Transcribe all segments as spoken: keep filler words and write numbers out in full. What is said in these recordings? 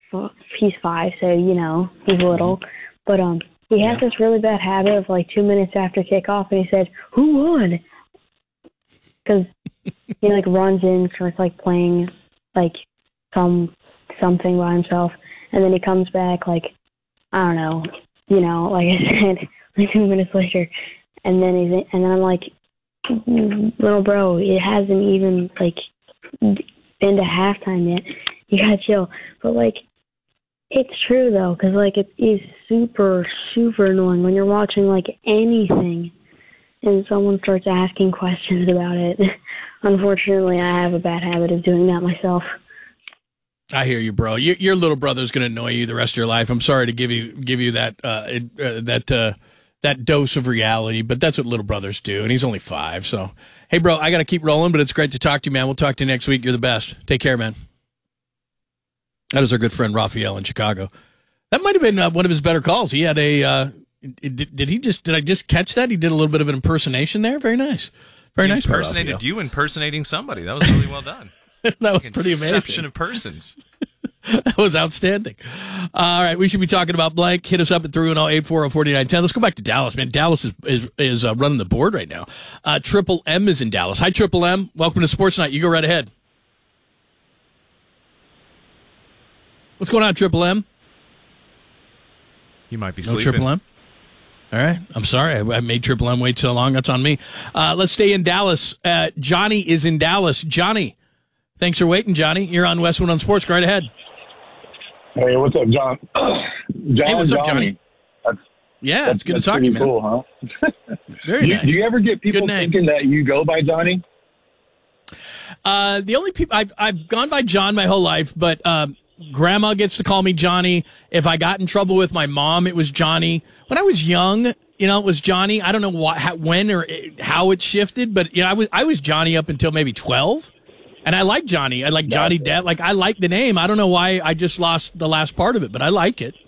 he's five, so, you know, he's little. But um, he has yeah. this really bad habit of, like, two minutes after kickoff, and he said, "Who won?" Because he, like, runs in, starts, like, playing, like, some something by himself, and then he comes back, like, I don't know, you know, like I said, like, two minutes later, and then he's, and then I'm like, little bro, it hasn't even, like, been to halftime yet. You gotta chill. But, like, it's true, though, because, like, it is super, super annoying when you're watching, like, anything and someone starts asking questions about it. Unfortunately, I have a bad habit of doing that myself. I hear you, bro. Your, your little brother's going to annoy you the rest of your life. I'm sorry to give you give you that uh, uh, that uh, that dose of reality, but that's what little brothers do, and he's only five. So, hey, bro, I got to keep rolling, but it's great to talk to you, man. We'll talk to you next week. You're the best. Take care, man. That is our good friend Raphael in Chicago. That might have been uh, one of his better calls. He had a uh, did, did he just did I just catch that? He did a little bit of an impersonation there. Very nice, very he nice. Impersonated you impersonating somebody. That was really well done. That was like pretty amazing. Inception of persons. That was outstanding. All right, we should be talking about blank. Hit us up at three one zero, eight four zero, four nine one zero. Let's go back to Dallas, man. Dallas is is, is uh, running the board right now. Uh, Triple M is in Dallas. Hi, Triple M. Welcome to Sports Night. You go right ahead. What's going on, Triple M? You might be no sleeping. Triple M? All right. I'm sorry. I, I made Triple M wait so long. That's on me. Uh, let's stay in Dallas. Uh, Johnny is in Dallas. Johnny, thanks for waiting, Johnny. You're on West One on Sports. Go right ahead. Hey, what's up, John? John hey, what's up, Johnny. Johnny? That's, yeah, that's, it's good that's to talk to you, man. Cool, huh? Very you, nice. Do you ever get people thinking that you go by Johnny? Uh, the only people I've I've gone by John my whole life, but um, Grandma gets to call me Johnny. If I got in trouble with my mom, it was Johnny. When I was young, you know, it was Johnny. I don't know what, how, when, or how it shifted, but you know, I was I was Johnny up until maybe twelve. And I like Johnny. I like Johnny Depp. Like, I like the name. I don't know why I just lost the last part of it, but I like it.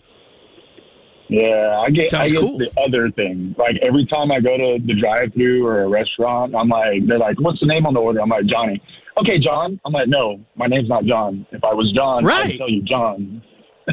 Yeah, I get, Sounds I get cool. the other thing. Like, every time I go to the drive-thru or a restaurant, I'm like, they're like, what's the name on the order? I'm like, Johnny. Okay, John. I'm like, no, my name's not John. If I was John, right. I'd tell you John.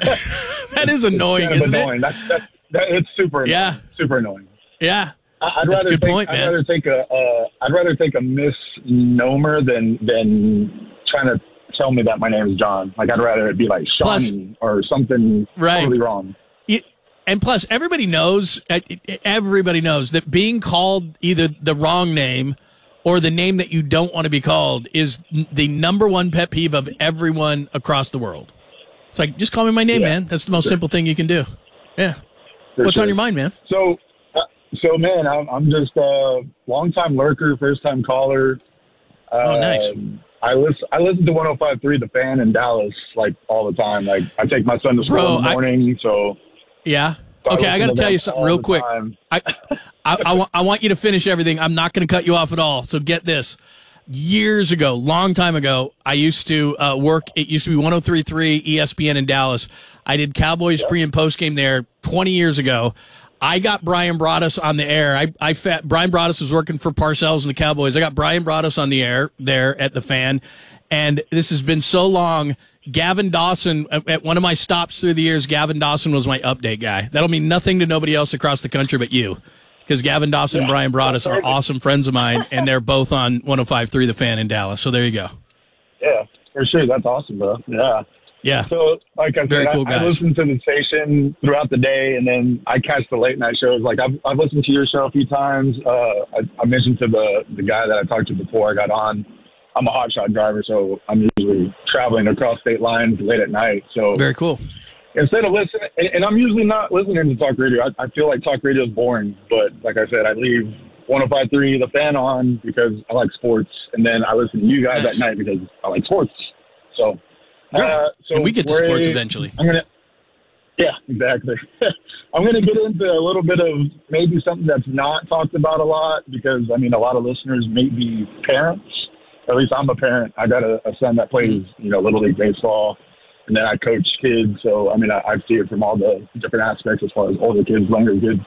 That is annoying, kind of isn't annoying. it? That's, that's, that, it's super annoying. Yeah. Super annoying. Yeah. I'd That's rather a good think, point, I'd man. rather think a uh, I'd rather think a misnomer than than trying to tell me that my name is John. Like, I'd rather it be like Shawnee or something right. totally wrong. It, and plus, everybody knows everybody knows that being called either the wrong name or the name that you don't want to be called is the number one pet peeve of everyone across the world. It's like, just call me my name, yeah. man. That's the most sure. simple thing you can do. Yeah. For What's sure. on your mind, man? So. So, man, I'm, I'm just a long-time lurker, first-time caller. Oh, uh, nice. I listen, I listen to one oh five point three The Fan in Dallas, like, all the time. Like, I take my son to school Bro, in the morning, I, so... Yeah? So okay, I, I got to tell you something real quick. Time. I, I, I, want, I want you to finish everything. I'm not going to cut you off at all, so get this. Years ago, long time ago, I used to uh, work, it used to be one oh three point three E S P N in Dallas. I did Cowboys yep. pre- and post-game there twenty years ago. I got Brian Broaddus on the air. I, I fat, Brian Broaddus was working for Parcells and the Cowboys. I got Brian Broaddus on the air there at the Fan, and this has been so long. Gavin Dawson, at one of my stops through the years, Gavin Dawson was my update guy. That'll mean nothing to nobody else across the country but you, because Gavin Dawson yeah. and Brian Broaddus are awesome friends of mine, and they're both on one oh five point three The Fan in Dallas. So there you go. Yeah, for sure. That's awesome, bro. Yeah. Yeah. So, like I Very said, cool I, I listen to the station throughout the day, and then I catch the late night shows. Like, I've, I've listened to your show a few times. Uh, I, I mentioned to the, the guy that I talked to before I got on, I'm a hotshot driver, so I'm usually traveling across state lines late at night. So very cool. Instead of listening, and, and I'm usually not listening to talk radio. I, I feel like talk radio is boring, but like I said, I leave one oh five point three The Fan on because I like sports, and then I listen to you guys nice. at night because I like sports. So. Uh, so and we get to sports eventually. I'm gonna, yeah, exactly. I'm gonna get into a little bit of maybe something that's not talked about a lot because I mean a lot of listeners may be parents. At least I'm a parent. I got a, a son that plays, you know, Little League baseball, and then I coach kids. So I mean I, I see it from all the different aspects as far as older kids, younger kids.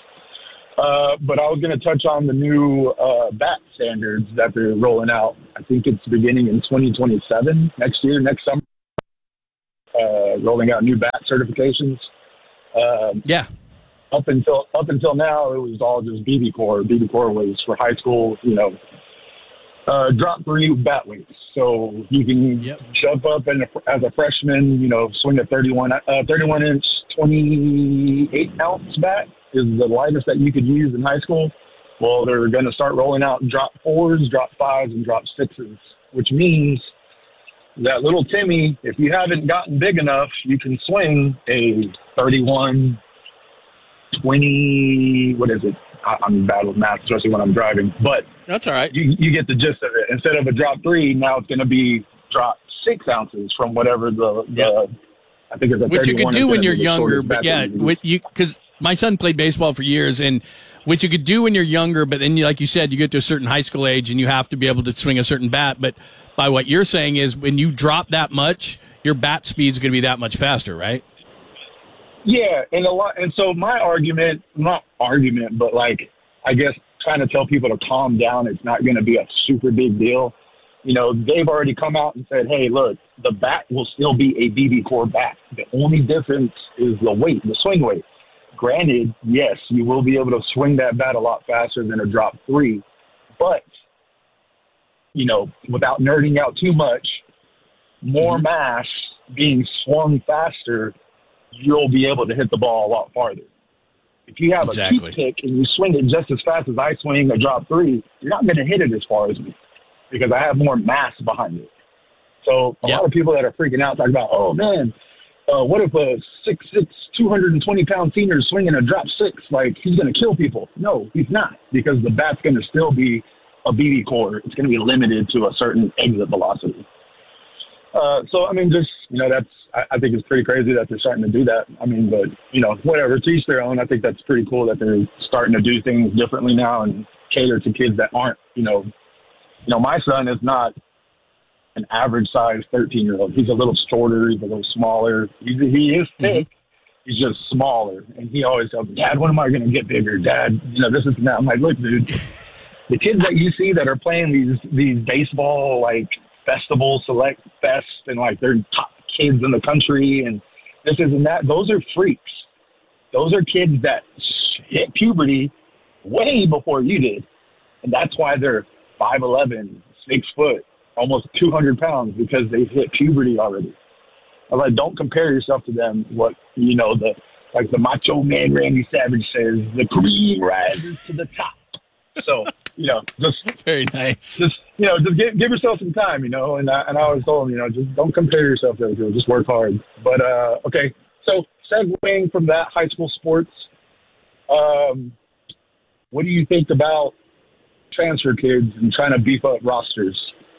Uh, but I was going to touch on the new uh, bat standards that they're rolling out. I think it's beginning in twenty twenty-seven, next year, next summer. uh, rolling out new bat certifications. Um, Yeah. Up until up until now, it was all just B B core. B B core was for high school, you know, uh, drop three bat weights. So you can Yep. jump up and as a freshman, you know, swing a thirty-one, uh, thirty-one inch, twenty-eight ounce bat is the lightest that you could use in high school. Well, they're going to start rolling out drop fours, drop fives, and drop sixes, which means that little Timmy, if you haven't gotten big enough, you can swing a thirty-one, twenty, what is it? I, I'm bad with math, especially when I'm driving. But That's all right. you, you get the gist of it. Instead of a drop three, now it's going to be drop six ounces from whatever the, the Yeah. I think it's a Which you could thirty-one do is when gonna you're be the younger, shortest but bat yeah, that you can with you because my son played baseball for years, and which you could do when you're younger, but then, you, like you said, you get to a certain high school age, and you have to be able to swing a certain bat. But by what you're saying is, when you drop that much, your bat speed is going to be that much faster, right? Yeah, and a lot, and so my argument, not argument, but like I guess trying to tell people to calm down. It's not going to be a super big deal. You know, they've already come out and said, "Hey, look, the bat will still be a B B core bat. The only difference is the weight, the swing weight. Granted, yes, you will be able to swing that bat a lot faster than a drop three, but you know, without nerding out too much, more Mm-hmm. mass being swung faster." You'll be able to hit the ball a lot farther. If you have Exactly. a keep kick and you swing it just as fast as I swing a drop three, you're not going to hit it as far as me because I have more mass behind it. So a Yep. lot of people that are freaking out talk about, oh man, uh, what if a six six, two hundred twenty pound senior is swinging a drop six? Like he's going to kill people. No, he's not, because the bat's going to still be a B B core. It's going to be limited to a certain exit velocity. Uh, so, I mean, just, you know, that's, I, I think it's pretty crazy that they're starting to do that. I mean, but, you know, whatever, to each their own. I think that's pretty cool that they're starting to do things differently now and cater to kids that aren't, you know, you know, my son is not an average size thirteen year old. He's a little shorter. He's a little smaller. He's, he is thick. Mm-hmm. He's just smaller. And he always tells me, Dad, when am I going to get bigger? Dad, you know, this is now. I'm like, look, dude, the kids that you see that are playing these, these baseball, like, festival select fest, and like they're top kids in the country and this isn't that, those are freaks. Those are kids that hit puberty way before you did, and that's why they're five eleven, six foot, almost two hundred pounds, because they've hit puberty already. I was like, don't compare yourself to them. What, you know, the like the Macho Man Randy Savage says, the cream rises to the top. So, you know, just Very nice. just, you know, just give, give yourself some time, you know, and I, and I always told him, you know, just don't compare yourself to other people, just work hard. But, uh, okay, so segueing from that, high school sports, um, what do you think about transfer kids and trying to beef up rosters?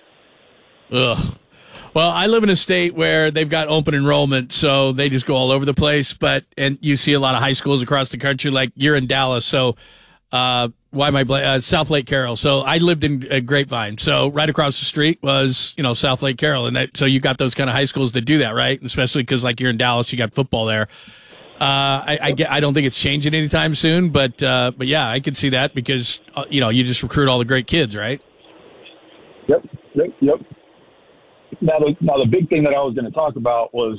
Ugh. Well, I live in a state where they've got open enrollment, so they just go all over the place. But and you see a lot of high schools across the country, like you're in Dallas, so uh, why am I bla- uh, South Lake Carroll? So I lived in uh, Grapevine, so right across the street was you know South Lake Carroll, and that so you got those kind of high schools that do that, right? Especially because like you're in Dallas, you got football there. Uh, I, I, get, I don't think it's changing anytime soon, but uh, but yeah, I can see that because uh, you know you just recruit all the great kids, right? Yep, yep, yep. Now the, now, the big thing that I was going to talk about was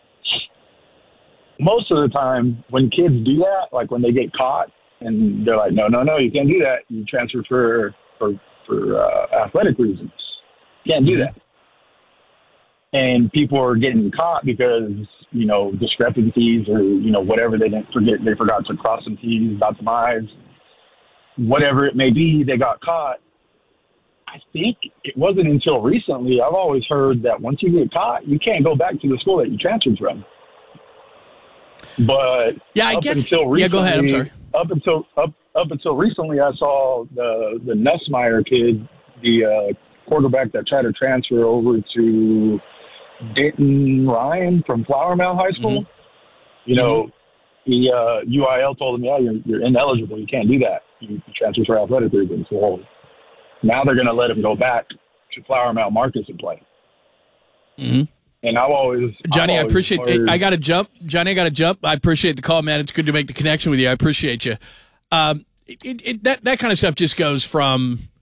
most of the time when kids do that, like when they get caught and they're like, no, no, no, you can't do that. You transfer for for, for uh, athletic reasons. You can't do that. And people are getting caught because, you know, discrepancies or, you know, whatever, they didn't forget, they forgot to cross some T's, dot some I's, whatever it may be, they got caught. I think it wasn't until recently, I've always heard that once you get caught, you can't go back to the school that you transferred from. But Yeah, I up guess. until recently, Yeah, go ahead. I'm sorry. Up until up up until recently, I saw the the Nussmeyer kid, the uh, quarterback that tried to transfer over to Denton Ryan from Flower Mound High School. Mm-hmm. You know, mm-hmm. he uh, U I L told him, yeah, you're, you're ineligible. You can't do that. You, you transfer for athletic reasons. So now they're going to let him go back to Flower Mound Marcus and play. Mm-hmm. And I've always Johnny, I've I always appreciate. heard, I got to jump, Johnny. I got to jump. I appreciate the call, man. It's good to make the connection with you. I appreciate you. Um, it, it, that that kind of stuff just goes from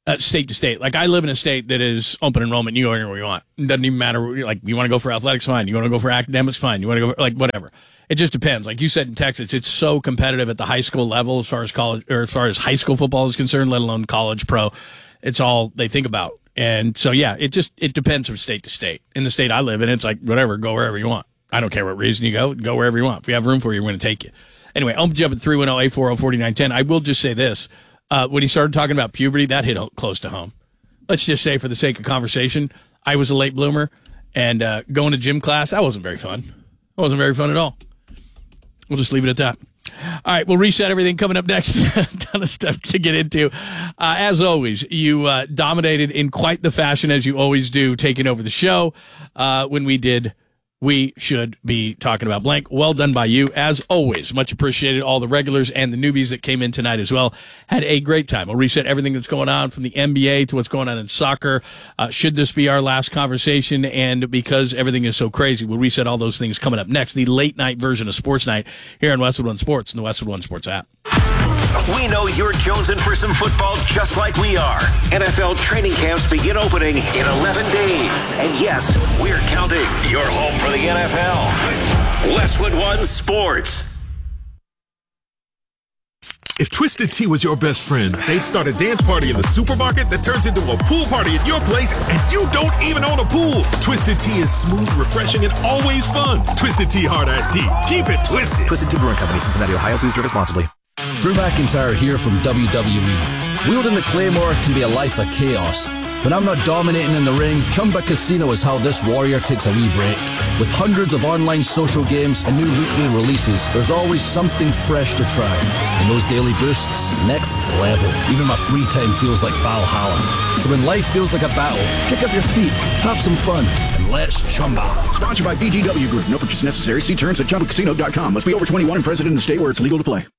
uh, state to state. Like I live in a state that is open enrollment. You go anywhere you want. It doesn't even matter. Like you want to go for athletics, fine. You want to go for academics, fine. You want to go for, like whatever. It just depends. Like you said in Texas, it's so competitive at the high school level as far as college or as far as high school football is concerned, let alone college pro. It's all they think about. And so, yeah, it just, it depends from state to state. In the state I live in, it's like, whatever, go wherever you want. I don't care what reason you go, go wherever you want. If we have room for you, we're going to take you. Anyway, I'll jump at three one zero, eight four zero, four nine one zero. I will just say this. Uh, when he started talking about puberty, that hit close to home. Let's just say, for the sake of conversation, I was a late bloomer, and uh, going to gym class, that wasn't very fun. It wasn't very fun at all. We'll just leave it at that. All right, we'll reset everything coming up next. A ton of stuff to get into. Uh, as always, you uh, dominated in quite the fashion, as you always do, taking over the show. Uh, when we did, we should be talking about blank. Well done by you, as always. Much appreciated. All the regulars and the newbies that came in tonight as well had a great time. We'll reset everything that's going on from the N B A to what's going on in soccer. Uh, should this be our last conversation? And because everything is so crazy, we'll reset all those things coming up next. The late night version of Sports Night here on Westwood One Sports and the Westwood One Sports app. We know you're jonesing for some football just like we are. N F L training camps begin opening in eleven days. And yes, we're counting. You're home for the N F L. Westwood One Sports. If Twisted Tea was your best friend, they'd start a dance party in the supermarket that turns into a pool party at your place, and you don't even own a pool. Twisted Tea is smooth, refreshing, and always fun. Twisted Tea Hard Iced Tea. Keep it twisted. Twisted Tea Brewing Company, Cincinnati, Ohio. Please drink responsibly. Drew McIntyre here from W W E. Wielding the Claymore can be a life of chaos. When I'm not dominating in the ring, Chumba Casino is how this warrior takes a wee break. With hundreds of online social games and new weekly releases, there's always something fresh to try. And those daily boosts, next level. Even my free time feels like Valhalla. So when life feels like a battle, kick up your feet, have some fun, and let's Chumba. Sponsored by B G W Group. No purchase necessary. See terms at chumba casino dot com. Must be over twenty-one and present in the state where it's legal to play.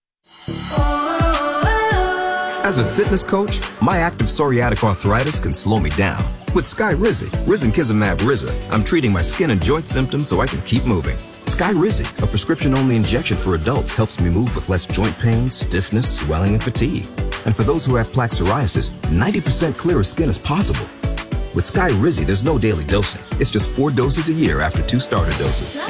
As a fitness coach, my active psoriatic arthritis can slow me down. With Skyrizi, Risankizumab Riza, I'm treating my skin and joint symptoms so I can keep moving. Skyrizi, a prescription-only injection for adults, helps me move with less joint pain, stiffness, swelling, and fatigue. And for those who have plaque psoriasis, ninety percent clearer skin is possible. With Skyrizi, there's no daily dosing. It's just four doses a year after two starter doses.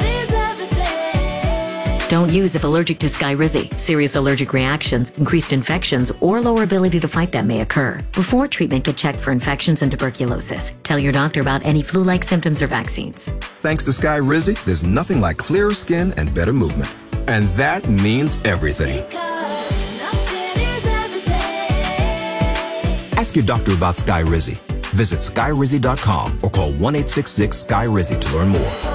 Don't use if allergic to Skyrizi. Serious allergic reactions, increased infections, or lower ability to fight them may occur. Before treatment, get checked for infections and tuberculosis. Tell your doctor about any flu-like symptoms or vaccines. Thanks to Skyrizi, there's nothing like clearer skin and better movement. And that means everything. Ask your doctor about Skyrizi. Visit skyrizi dot com or call one eight six six Sky Rizi to learn more.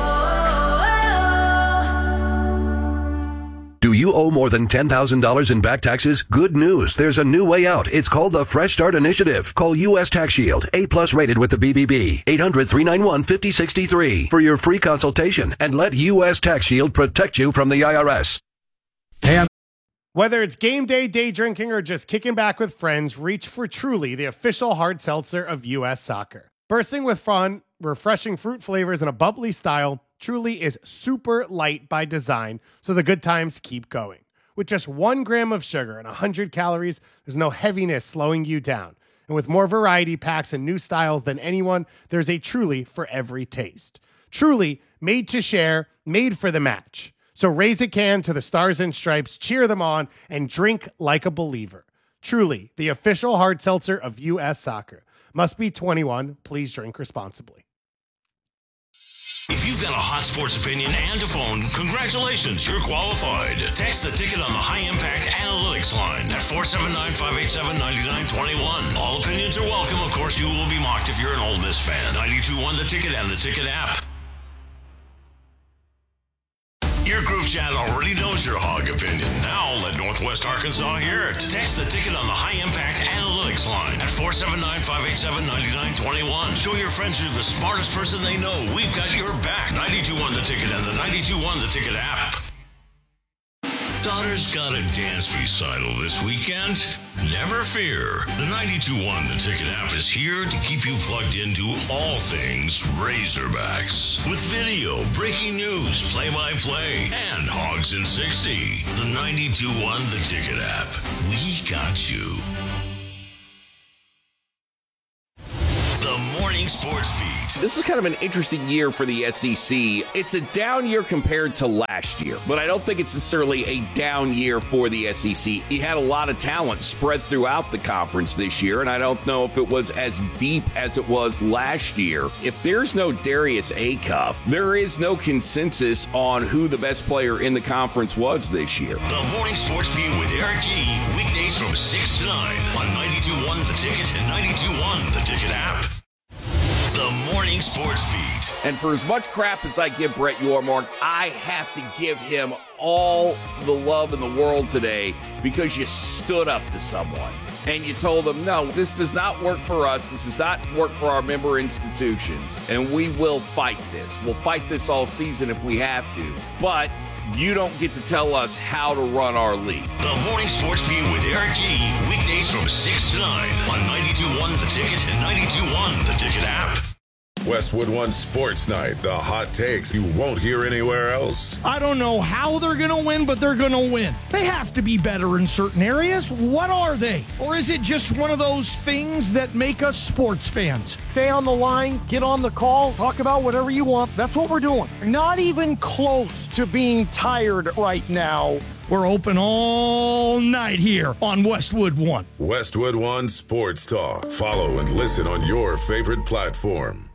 Do you owe more than ten thousand dollars in back taxes? Good news. There's a new way out. It's called the Fresh Start Initiative. Call U S Tax Shield, A plus rated with the B B B. eight hundred, three nine one, five oh six three for your free consultation and let U S Tax Shield protect you from the I R S. Hey, whether it's game day, day drinking, or just kicking back with friends, reach for Truly, the official hard seltzer of U S Soccer. Bursting with fun, refreshing fruit flavors, and a bubbly style, Truly is super light by design, so the good times keep going. With just one gram of sugar and one hundred calories, there's no heaviness slowing you down. And with more variety packs and new styles than anyone, there's a Truly for every taste. Truly, made to share, made for the match. So raise a can to the Stars and Stripes, cheer them on, and drink like a believer. Truly, the official hard seltzer of U S Soccer. Must be twenty-one. Please drink responsibly. If you've got a hot sports opinion and a phone, congratulations, you're qualified. Text the ticket on the High Impact Analytics line at four seven nine, five eight seven, nine nine two one. All opinions are welcome. Of course, you will be mocked if you're an Ole Miss fan. ninety-two point one The Ticket and the Ticket app. Your group chat already knows your hog opinion. Now let Northwest Arkansas hear it. Text the ticket on the High Impact Analytics line at four seven nine, five eight seven, nine nine two one. Show your friends you're the smartest person they know. We've got your back. ninety-two point one The Ticket and the ninety-two point one The Ticket app. Daughter's got a dance recital this weekend? Never fear. The ninety-two point one The Ticket app is here to keep you plugged into all things Razorbacks. With video, breaking news, play-by-play, and Hogs in sixty. The ninety-two point one The Ticket app. We got you. Sports Beat. This is kind of an interesting year for the S E C. It's a down year compared to last year, but I don't think it's necessarily a down year for the S E C. You had a lot of talent spread throughout the conference this year, and I don't know if it was as deep as it was last year. If there's no Darius Acuff, there is no consensus on who the best player in the conference was this year. The Morning Sports Beat with Eric G. Weekdays from six to nine on ninety-two point one The Ticket and ninety-two point one The Ticket app. The Morning Sports Beat. And for as much crap as I give Brett Yormark, I have to give him all the love in the world today because you stood up to someone and you told them, no, this does not work for us. This does not work for our member institutions. And we will fight this. We'll fight this all season if we have to. But you don't get to tell us how to run our league. The Morning Sports Beat with Eric G. Weekdays from six to nine on ninety-two point one The Ticket and ninety-two point one The Ticket app. Westwood One Sports Night, the hot takes you won't hear anywhere else. I don't know how they're going to win, but they're going to win. They have to be better in certain areas. What are they? Or is it just one of those things that make us sports fans? Stay on the line, get on the call, talk about whatever you want. That's what we're doing. Not even close to being tired right now. We're open all night here on Westwood One. Westwood One Sports Talk. Follow and listen on your favorite platform.